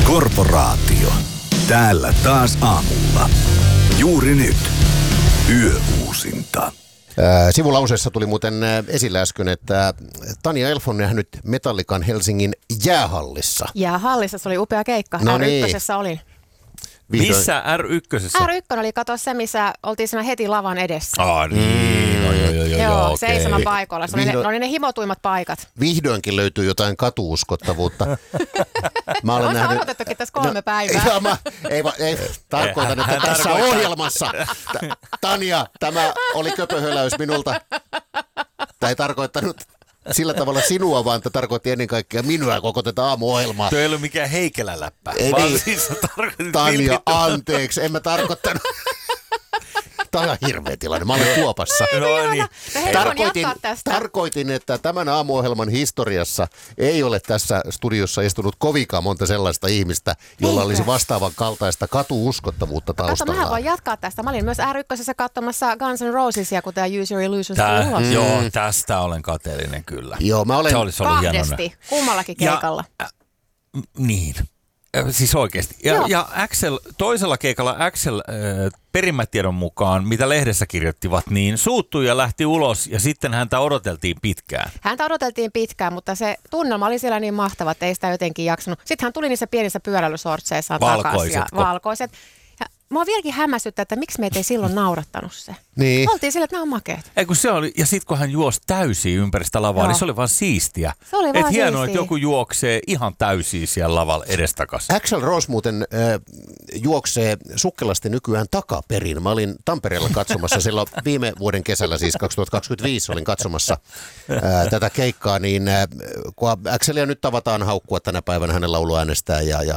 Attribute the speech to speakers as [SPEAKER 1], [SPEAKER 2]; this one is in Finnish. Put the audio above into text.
[SPEAKER 1] Korporaatio. Täällä taas aamulla. Juuri nyt. Yöuusinta.
[SPEAKER 2] Sivulauseessa tuli muuten esille äsken, että Tanja Elf on nähnyt Metallican Helsingin jäähallissa.
[SPEAKER 3] Jäähallissa, se oli upea keikka.
[SPEAKER 2] No niin.
[SPEAKER 3] R1:ssä olin.
[SPEAKER 2] Vihdoin.
[SPEAKER 4] Missä R1?
[SPEAKER 3] R1 oli, kato se, missä oltiin siinä heti lavan edessä.
[SPEAKER 4] Niin,
[SPEAKER 3] Joo,
[SPEAKER 4] okei.
[SPEAKER 3] seisomapaikoilla. Ne oli ne himotuimmat paikat.
[SPEAKER 2] Vihdoinkin löytyy jotain katuuskottavuutta. Mä olen
[SPEAKER 3] Olisi odotettukin tässä 3 päivää.
[SPEAKER 2] Ei, tarkoitan, että tässä ohjelmassa. Tanja, tämä oli köpöhöläys minulta. Tämä ei tarkoittanut sillä tavalla sinua, vaan tämä tarkoitti ennen kaikkea minua koko tätä aamuohjelmaa.
[SPEAKER 4] Tuo ei ollut mikään Heikelä-läppä.
[SPEAKER 2] Ei
[SPEAKER 4] vaan
[SPEAKER 2] niin.
[SPEAKER 4] siis
[SPEAKER 2] Tanja, anteeksi, en mä tarkoittanut. Tämä on hirveä tilanne. Mä olen kuopassa.
[SPEAKER 4] No niin.
[SPEAKER 2] Tarkoitin, että tämän aamuohjelman historiassa ei ole tässä studiossa istunut kovinkaan monta sellaista ihmistä, jolla olisi vastaavan kaltaista katuuskottavuutta taustallaan.
[SPEAKER 3] Mä voin jatkaa tästä. Mä olin myös R1:ssä katsomassa Guns N' Rosesia, kun tämä Use Your Illusions tuli ulos.
[SPEAKER 4] Joo, tästä olen kateellinen kyllä.
[SPEAKER 2] Joo, mä olen
[SPEAKER 4] Se olisi ollut
[SPEAKER 3] kahdesti, kummallakin keikalla.
[SPEAKER 4] Niin. Siis oikeasti. Ja Axel, toisella keikalla Axel perimmätiedon mukaan, mitä lehdessä kirjoittivat, niin suuttui ja lähti ulos ja sitten häntä odoteltiin pitkään.
[SPEAKER 3] Häntä odoteltiin pitkään, mutta se tunnelma oli siellä niin mahtava, että ei sitä jotenkin jaksanut. Sitten hän tuli niissä pienissä pyöräilysortseissaan takaisin. Valkoiset. Ja mua vieläkin hämmästyttää, että miksi meitä ei silloin naurattanut se.
[SPEAKER 2] Niin.
[SPEAKER 3] Oltiin sillä, että nämä on makeet.
[SPEAKER 4] Ei kun se oli, ja sitten kun hän juosi täysiä ympäri sitä lavaa, niin se oli vaan siistiä.
[SPEAKER 3] Se oli vaan
[SPEAKER 4] hienoa,
[SPEAKER 3] siistiä.
[SPEAKER 4] että joku juoksee ihan täysiä siellä lavalla edestakas.
[SPEAKER 2] Axl Rose muuten juoksee sukkelasti nykyään takaperin. Mä olin Tampereella katsomassa silloin viime vuoden kesällä, siis 2025 olin katsomassa tätä keikkaa, niin kun Axelia nyt tavataan haukkua tänä päivänä hänen lauluäänestään ja